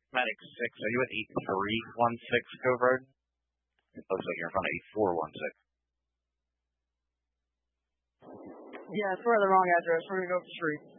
Matic 6, are you at 8316 Cove Road? It looks like you're in front of 8416. Yeah, it's probably the wrong address. We're going to go up the street.